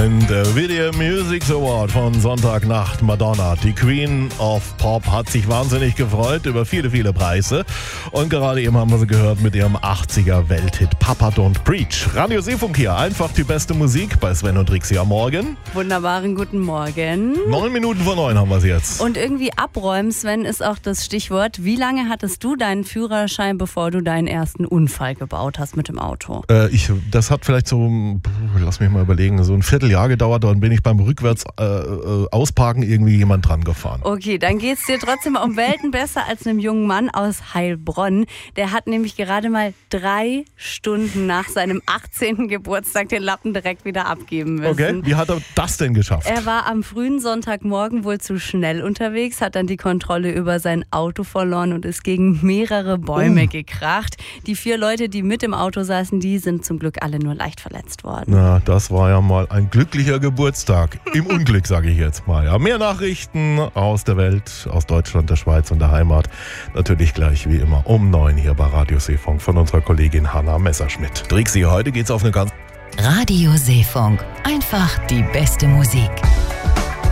9, der Video Music Award von Sonntagnacht. Madonna, die Queen of Pop, hat sich wahnsinnig gefreut über viele, viele Preise. Und gerade eben haben wir sie gehört mit ihrem 80er Welthit Papa Don't Preach. Radio Seefunk hier, einfach die beste Musik bei Sven und Trixie am Morgen. Wunderbaren guten Morgen. 9 Minuten vor 9 haben wir sie jetzt. Und irgendwie abräumen, Sven, ist auch das Stichwort. Wie lange hattest du deinen Führerschein, bevor du deinen ersten Unfall gebaut hast mit dem Auto? Das hat vielleicht so, lass mich mal überlegen, so ein Vierteljahr gedauert. Dann bin ich beim rückwärts ausparken irgendwie jemand dran gefahren. Okay, dann geht's dir trotzdem um Welten besser als einem jungen Mann aus Heilbronn. Der hat nämlich gerade mal 3 Stunden nach seinem 18. Geburtstag den Lappen direkt wieder abgeben müssen. Okay, wie hat er das denn geschafft? Er war am frühen Sonntagmorgen wohl zu schnell unterwegs, hat dann die Kontrolle über sein Auto verloren und ist gegen mehrere Bäume gekracht. Die 4 Leute, die mit im Auto saßen, die sind zum Glück alle nur leicht verletzt worden. Na, das war ja mal ein glücklicher Geburtstag. Im Unglück, sage ich jetzt mal. Ja, mehr Nachrichten aus der Welt, aus Deutschland, der Schweiz und der Heimat. Natürlich gleich wie immer um 9 hier bei Radio Seefunk von unserer Kollegin Hanna Messerschmidt. Trixie, heute geht's auf eine ganz... Radio Seefunk. Einfach die beste Musik.